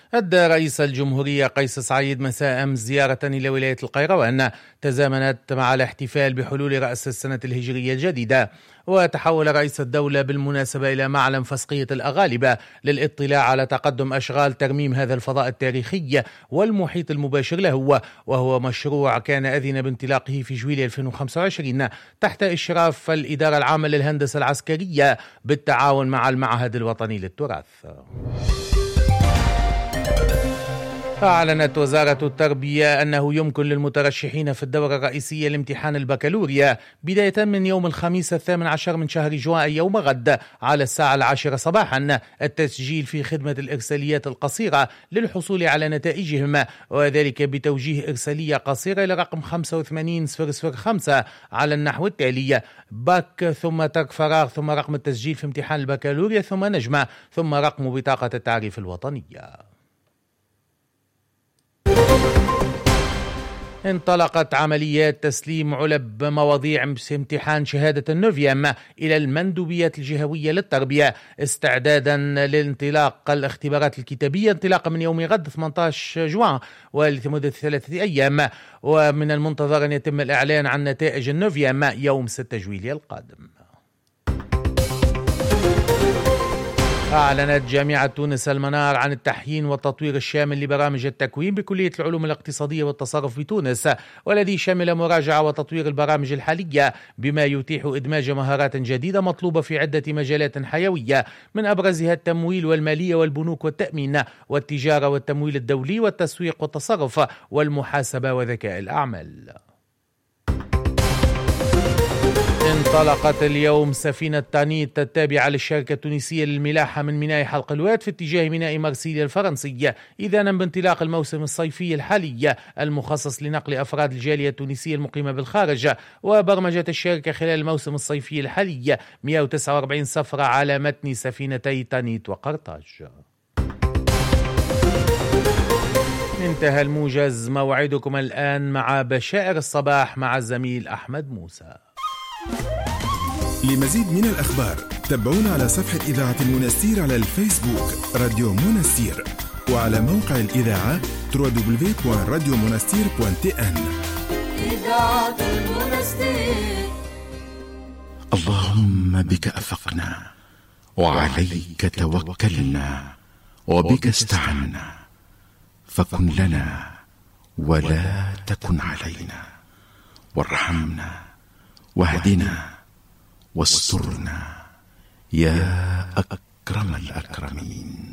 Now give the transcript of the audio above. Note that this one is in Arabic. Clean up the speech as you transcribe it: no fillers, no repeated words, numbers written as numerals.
أدى رئيس الجمهورية قيس سعيد مساء أمس زيارة إلى ولاية القيروان تزامنت مع الاحتفال بحلول رأس السنة الهجرية الجديدة. وتحول رئيس الدولة بالمناسبة إلى معلم فسقية الأغالبة للاطلاع على تقدم أشغال ترميم هذا الفضاء التاريخي والمحيط المباشر له، وهو مشروع كان أذن بانطلاقه في جويلية 2025 تحت إشراف الإدارة العامة للهندسة العسكرية بالتعاون مع المعهد الوطني للتراث. أعلنت وزارة التربية أنه يمكن للمترشحين في الدورة الرئيسية لامتحان البكالوريا بداية من يوم الخميس 18 من شهر جوان يوم غد على الساعة 10 صباحا التسجيل في خدمة الإرساليات القصيرة للحصول على نتائجهم، وذلك بتوجيه إرسالية قصيرة إلى رقم 85005 على النحو التالي: باك ثم ترك فراغ ثم رقم التسجيل في امتحان البكالوريا ثم نجمة ثم رقم بطاقة التعريف الوطنية. انطلقت عمليات تسليم علب مواضيع امتحان شهادة النوفيام إلى المندوبيات الجهوية للتربية استعدادا لانطلاق الاختبارات الكتابية انطلاقا من يوم غد 18 جوان ولمدة 3 أيام، ومن المنتظر أن يتم الإعلان عن نتائج النوفيام يوم 6 جويلية القادم. أعلنت جامعة تونس المنار عن التحيين والتطوير الشامل لبرامج التكوين بكلية العلوم الاقتصادية والتصرف بتونس، والذي شمل مراجعة وتطوير البرامج الحالية بما يتيح إدماج مهارات جديدة مطلوبة في عدة مجالات حيوية، من أبرزها التمويل والمالية والبنوك والتأمين والتجارة والتمويل الدولي والتسويق والتصرف والمحاسبة وذكاء الأعمال. انطلقت اليوم سفينة تانيت التابعة للشركة التونسية للملاحة من ميناء حلق الواد في اتجاه ميناء مارسيليا الفرنسي إذانا بانطلاق الموسم الصيفي الحالي المخصص لنقل أفراد الجالية التونسية المقيمة بالخارج. وبرمجت الشركة خلال الموسم الصيفي الحالي 149 سفرة على متن سفينتي تانيت وقرطاج. انتهى الموجز، موعدكم الآن مع بشائر الصباح مع الزميل أحمد موسى. لمزيد من الأخبار تابعونا على صفحة إذاعة المنستير على الفيسبوك راديو منستير، وعلى موقع الإذاعة www.radiomonastir.tn. إذاعة المنستير. اللهم بك أفقنا وعليك توكلنا وبك استعنا، فكن لنا ولا تكن علينا، وارحمنا واهدنا واسترنا يا أكرم الأكرمين.